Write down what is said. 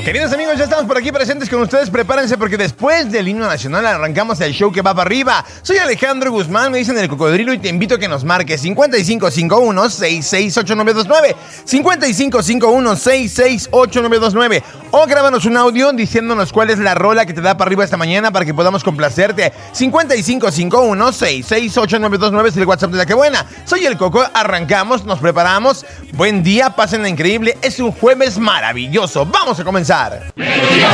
Queridos amigos, ya estamos por aquí presentes con ustedes. Prepárense porque después del himno nacional arrancamos el show que va para arriba. Soy Alejandro Guzmán, me dicen el cocodrilo y te invito a que nos marques 5551-668929 5551-668929 o grábanos un audio diciéndonos cuál es la rola que te da para arriba esta mañana para que podamos complacerte. 5551-668929 es el WhatsApp de La Que Buena. Soy el Coco, arrancamos, nos preparamos. Buen día, pásenla increíble. Es un jueves maravilloso. Vamos a comenzar.